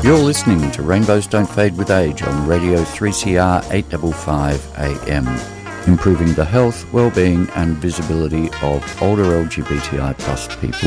You're listening to Rainbows Don't Fade with Age on Radio 3CR 855 AM, improving the health, well-being and visibility of older LGBTI plus people.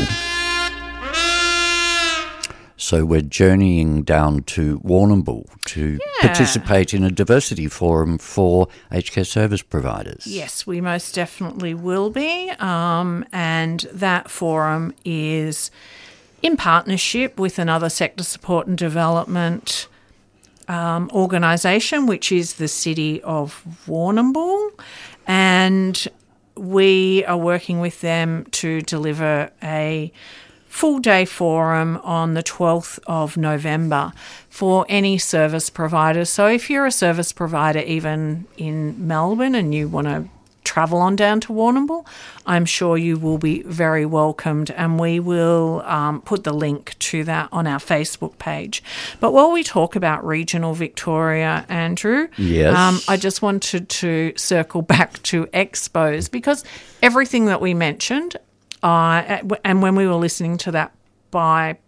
So we're journeying down to Warrnambool to participate in a diversity forum for aged care service providers. Yes, we most definitely will be, and that forum is in partnership with another sector support and development organisation, which is the City of Warrnambool, and we are working with them to deliver a full-day forum on the 12th of November for any service providers. So if you're a service provider even in Melbourne and you want to travel on down to Warrnambool, I'm sure you will be very welcomed, and we will put the link to that on our Facebook page. But while we talk about regional Victoria, Andrew, yes. I just wanted to circle back to expos, because everything that we mentioned, and when we were listening to that Bi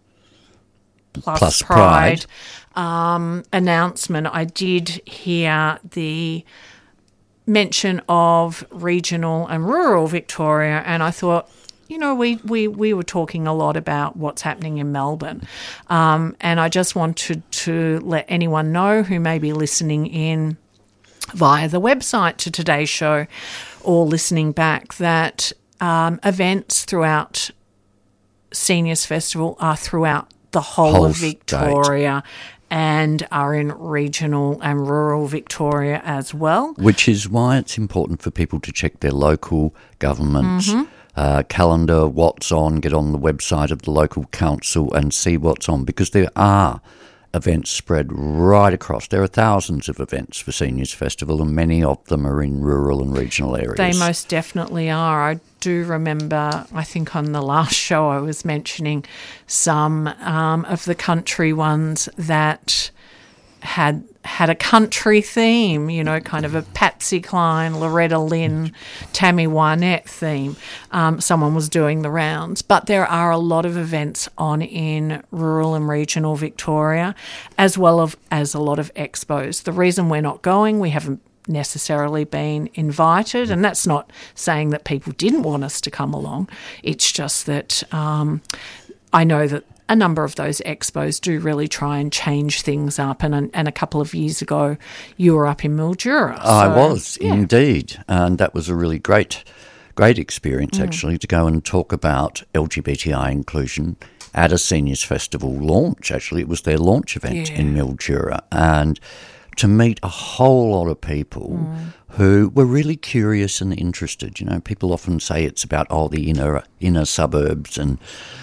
Plus Pride announcement, I did hear the mention of regional and rural Victoria, and I thought, we were talking a lot about what's happening in Melbourne, and I just wanted to let anyone know who may be listening in via the website to today's show or listening back that events throughout Seniors Festival are throughout the whole of Victoria and are in regional and rural Victoria as well. Which is why it's important for people to check their local government's calendar, what's on, get on the website of the local council and see what's on, because there are events spread right across. There are thousands of events for Seniors Festival, and many of them are in rural and regional areas. They most definitely are. I do remember, I think on the last show I was mentioning some of the country ones that had a country theme, kind of a Patsy Cline, Loretta Lynn, Tammy Wynette theme. Someone was doing the rounds. But there are a lot of events on in rural and regional Victoria, as well as a lot of expos. The reason we're not going, we haven't necessarily been invited, and that's not saying that people didn't want us to come along. It's just that I know that a number of those expos do really try and change things up. And a couple of years ago, you were up in Mildura. So, I was, indeed. And that was a really great experience, actually, to go and talk about LGBTI inclusion at a Seniors Festival launch. Actually, it was their launch event in Mildura. And to meet a whole lot of people who were really curious and interested. People often say it's about, the inner suburbs and,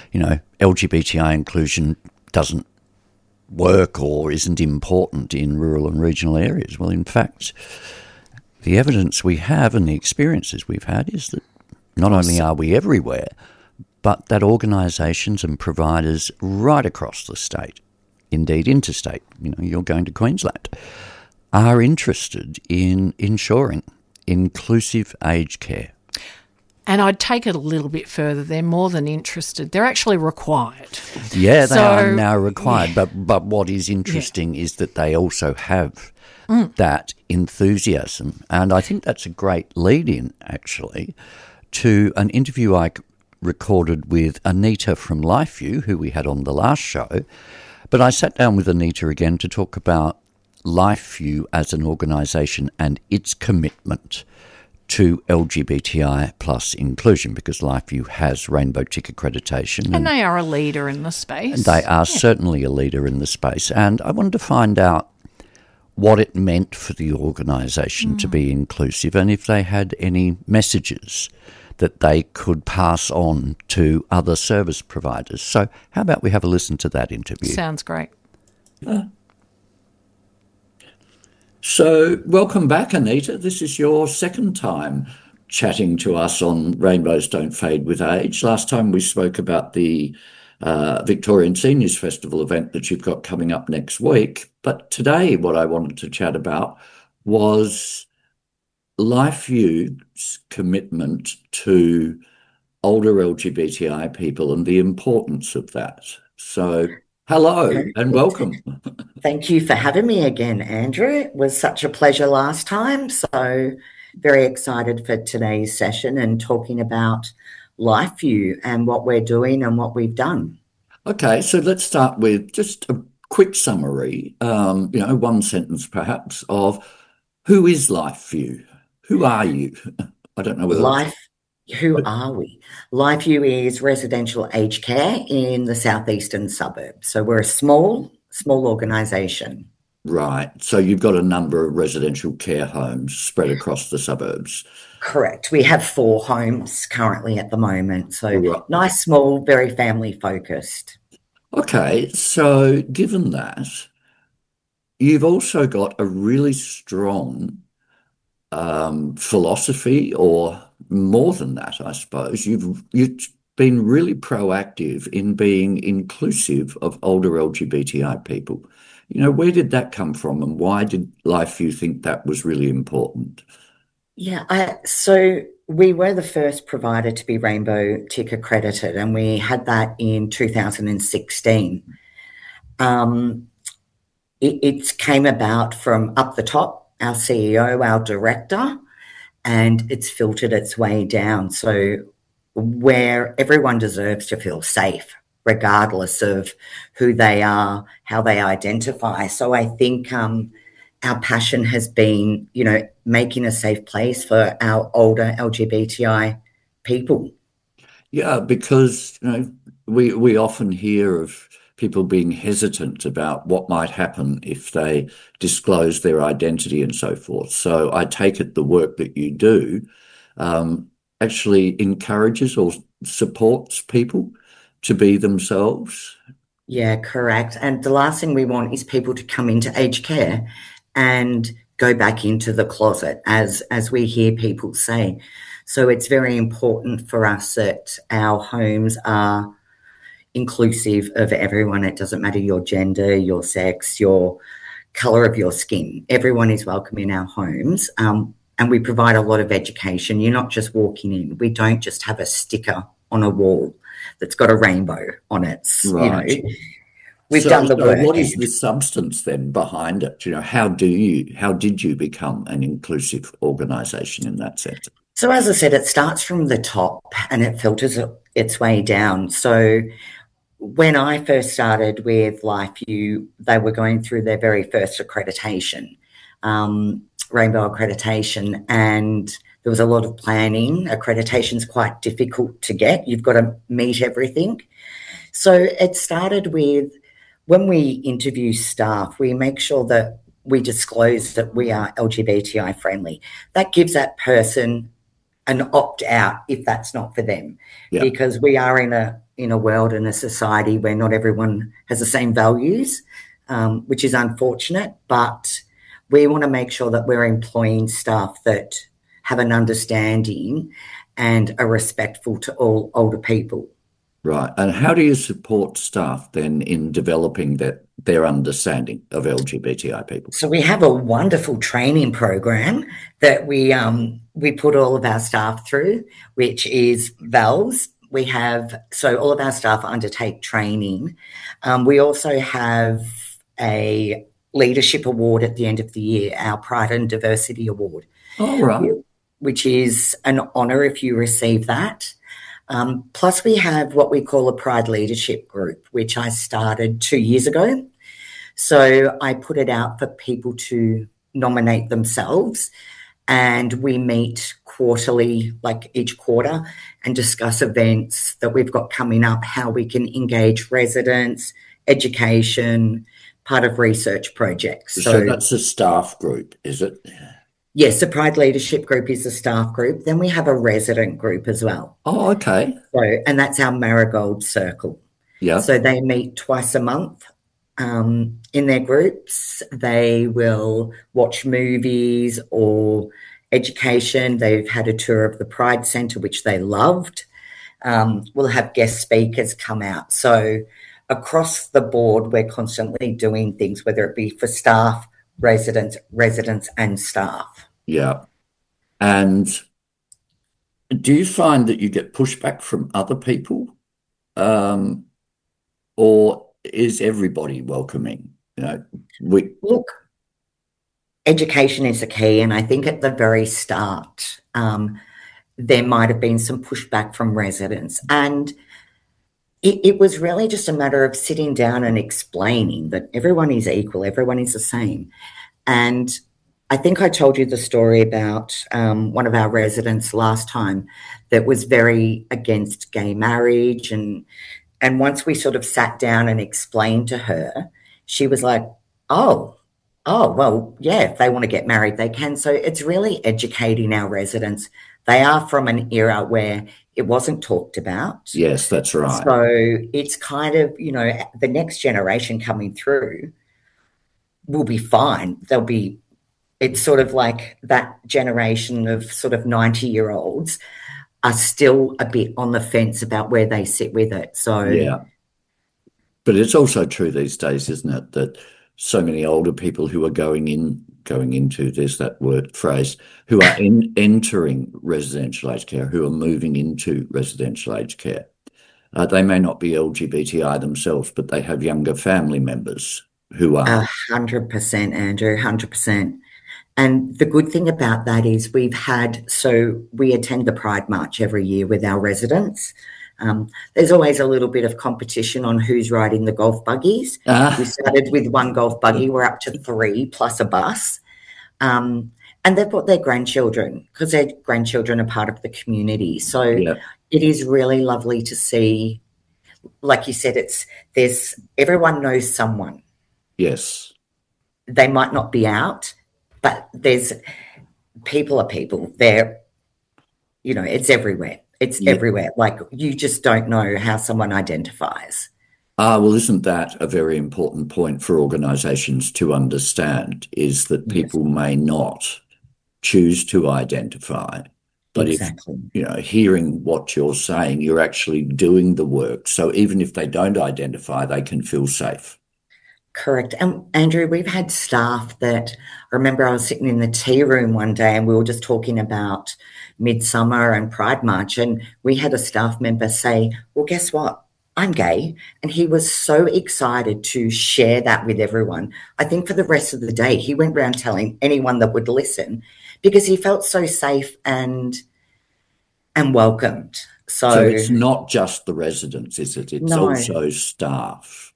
LGBTI inclusion doesn't work or isn't important in rural and regional areas. Well, in fact, the evidence we have and the experiences we've had is that not only are we everywhere, but that organisations and providers right across the state, indeed interstate, you're going to Queensland, are interested in ensuring inclusive aged care. And I'd take it a little bit further. They're more than interested. They're actually required. Yeah, they are now required. Yeah. But what is interesting is that they also have that enthusiasm. And I think that's a great lead-in, actually, to an interview I recorded with Anita from LifeView, who we had on the last show. But I sat down with Anita again to talk about LifeView as an organisation and its commitment to LGBTI plus inclusion, because LifeView has Rainbow Tick accreditation. And they are a leader in the space. They are certainly a leader in the space. And I wanted to find out what it meant for the organisation to be inclusive, and if they had any messages that they could pass on to other service providers. So how about we have a listen to that interview? Sounds great. So welcome back, Anita. This is your second time chatting to us on Rainbows Don't Fade with Age. Last time we spoke about the Victorian Seniors Festival event that you've got coming up next week. But today what I wanted to chat about was LifeView's commitment to older LGBTI people and the importance of that. So Hello and Perfect. welcome. Thank you for having me again, Andrew. It was such a pleasure last time. So, very excited for today's session and talking about LifeView and what we're doing and what we've done. Okay, so let's start with just a quick summary, one sentence perhaps, of who is LifeView? Who are you? I don't know whether Life, who are we? LifeView is residential aged care in the southeastern suburbs. So, we're a small organisation. right. So you've got a number of residential care homes spread across the suburbs. Correct. We have 4 homes currently at the moment. So, Right. nice, small, very family focused. Okay, so given that, you've also got a really strong philosophy, or more than that, I suppose. You've been really proactive in being inclusive of older LGBTI people. Where did that come from, and why did LifeView think that was really important? Yeah, so we were the first provider to be Rainbow Tick accredited, and we had that in 2016. Um, it came about from up the top, our CEO, our director, and it's filtered its way down. So, where everyone deserves to feel safe, regardless of who they are, how they identify. So, I think our passion has been, making a safe place for our older LGBTI people. Yeah, because we often hear of people being hesitant about what might happen if they disclose their identity and so forth. So I take it the work that you do actually encourages or supports people to be themselves. Yeah, correct. And the last thing we want is people to come into aged care and go back into the closet, as we hear people say. So it's very important for us that our homes are inclusive of everyone. It doesn't matter your gender, your sex, your colour of your skin. Everyone is welcome in our homes. And we provide a lot of education. You're not just walking in. We don't just have a sticker on a wall that's got a rainbow on it. Right. We've So, done the so work. what is the substance then behind it? How did you become an inclusive organisation in that sense? So as I said, it starts from the top and it filters its way down. So when I first started with LifeView, they were going through their very first accreditation, Rainbow accreditation, and there was a lot of planning. Accreditation's quite difficult to get. You've got to meet everything. So it started with, when we interview staff, we make sure that we disclose that we are LGBTI friendly. That gives that person an opt out if that's not for them, because we are in a world and a society where not everyone has the same values, which is unfortunate. But we want to make sure that we're employing staff that have an understanding and are respectful to all older people. Right. And how do you support staff then in developing their understanding of LGBTI people? So we have a wonderful training program that we put all of our staff through, which is VALS. So all of our staff undertake training. We also have a leadership award at the end of the year, our Pride and Diversity Award. Oh, right. Which is an honour if you receive that. Plus, we have what we call a Pride Leadership Group, which I started 2 years ago. So I put it out for people to nominate themselves, and we meet quarterly, like each quarter, and discuss events that we've got coming up, how we can engage residents, education, part of research projects. So that's a staff group, is it? Yes, the Pride Leadership Group is a staff group. Then we have a resident group as well. Oh, okay. And that's our Marigold Circle. Yeah. So they meet twice a month in their groups. They will watch movies or education. They've had a tour of the Pride Centre, which they loved. We'll have guest speakers come out. So across the board, we're constantly doing things, whether it be for staff, residents, and staff. Yeah. And do you find that you get pushback from other people? Or is everybody welcoming? We Look, education is the key, and I think at the very start, there might have been some pushback from residents, and it was really just a matter of sitting down and explaining that everyone is equal, everyone is the same. And I think I told you the story about one of our residents last time that was very against gay marriage, and once we sort of sat down and explained to her, she was like, oh, well, yeah, if they want to get married, they can. So it's really educating our residents. They are from an era where it wasn't talked about. Yes, that's right. So it's kind of, the next generation coming through will be fine. It's sort of like that generation of sort of 90-year-olds are still a bit on the fence about where they sit with it. So yeah. But it's also true these days, isn't it, that so many older people who are going into, there's that phrase, who are entering residential aged care, who are moving into residential aged care. They may not be LGBTI themselves, but they have younger family members who are. 100%, Andrew, 100%. And the good thing about that is we attend the Pride March every year with our residents. There's always a little bit of competition on who's riding the golf buggies. We started with one golf buggy. We're up to 3 plus a bus. And they've got their grandchildren because their grandchildren are part of the community. So It is really lovely to see, like you said, everyone knows someone. Yes. They might not be out, but people are people. They're, it's everywhere. It's everywhere. Like, you just don't know how someone identifies. Well, isn't that a very important point for organisations to understand, is that people may not choose to identify, but exactly. if, hearing what you're saying, you're actually doing the work. So even if they don't identify, they can feel safe. Correct. And Andrew, we've had staff that, I remember I was sitting in the tea room one day and we were just talking about Midsummer and Pride March, and we had a staff member say, well, guess what? I'm gay. And he was so excited to share that with everyone. I think for the rest of the day, he went around telling anyone that would listen because he felt so safe and welcomed. So it's not just the residents, is it? It's also staff.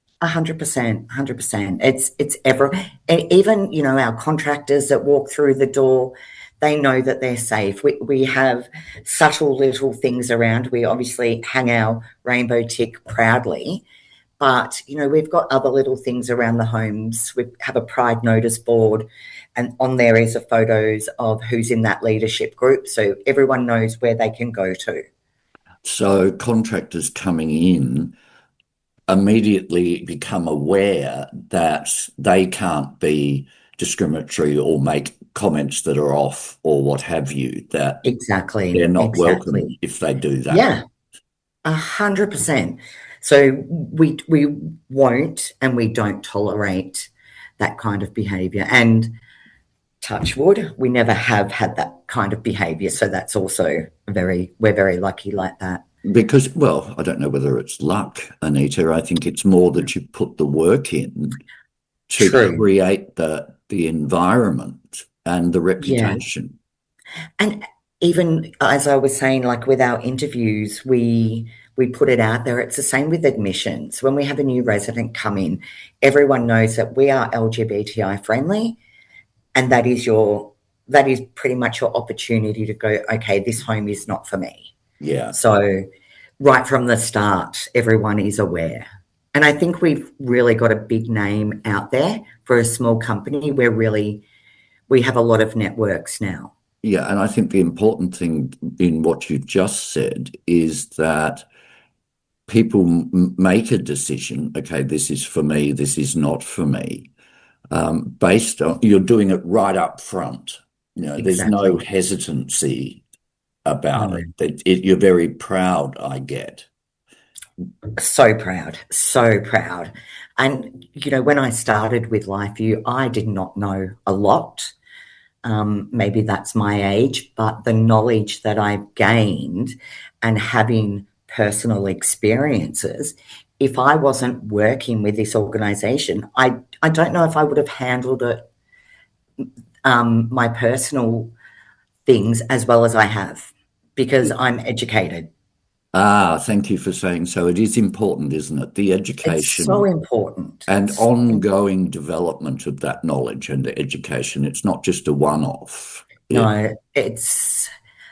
100%. It's even, our contractors that walk through the door, they know that they're safe. We have subtle little things around. We obviously hang our rainbow tick proudly, but, we've got other little things around the homes. We have a Pride notice board, and on there is the photos of who's in that leadership group, so everyone knows where they can go to. So contractors coming in immediately become aware that they can't be discriminatory or make comments that are off or what have you, that they're not welcome if they do that. Yeah, 100%. So we won't and we don't tolerate that kind of behaviour. And touch wood, we never have had that kind of behaviour. So that's also we're very lucky like that. Because, well, I don't know whether it's luck, Anita. I think it's more that you put the work in to create the environment and the reputation. Yeah. And even as I was saying, like with our interviews, we put it out there. It's the same with admissions. When we have a new resident come in, everyone knows that we are LGBTI friendly, and that is pretty much your opportunity to go, okay, this home is not for me. Yeah. So right from the start, everyone is aware. And I think we've really got a big name out there for a small company. We have a lot of networks now. Yeah, and I think the important thing in what you've just said is that people make a decision, okay, this is for me, this is not for me, based on, you're doing it right up front. There's no hesitancy about it. You're very proud, I get. So proud. And, when I started with LifeView, I did not know a lot. Maybe that's my age, but the knowledge that I've gained and having personal experiences, if I wasn't working with this organisation, I don't know if I would have handled it, my personal things as well as I have, because I'm educated. Thank you for saying so. It is important, isn't it? The It's education so important. and ongoing development of that knowledge and the education. It's not just a one-off. No, it's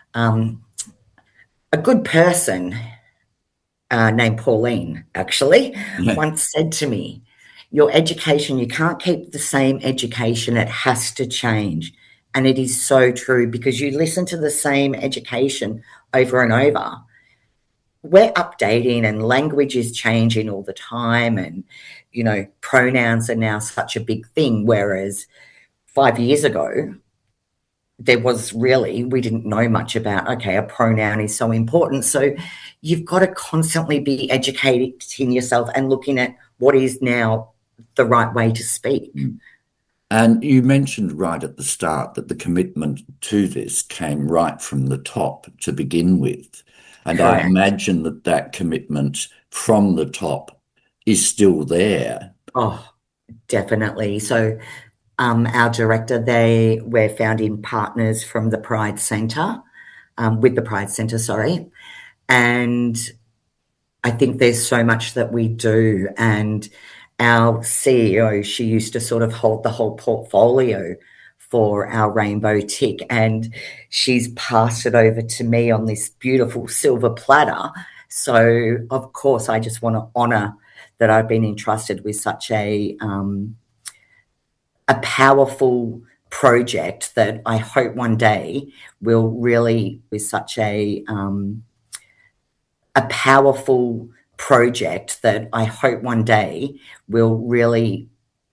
a good person named Pauline, actually, once said to me, your education, you can't keep the same education, it has to change. And it is so true, because you listen to the same education over and over. We're updating and language is changing all the time, and, you know, pronouns are now such a big thing, whereas 5 years ago, we didn't know much about, okay, a pronoun is so important. So you've got to constantly be educating yourself and looking at what is now the right way to speak. And you mentioned right at the start that the commitment to this came right from the top to begin with. And Correct. I imagine that commitment from the top is still there. Oh, definitely. So our director, we're founding partners from the Pride Centre, with the Pride Centre, sorry. And I think there's so much that we do. And our CEO, she used to sort of hold the whole portfolio for our Rainbow Tick, and she's passed it over to me on this beautiful silver platter. So, of course, I just want to honour that I've been entrusted with such a powerful project that I hope one day will really, with such a powerful project that I hope one day will really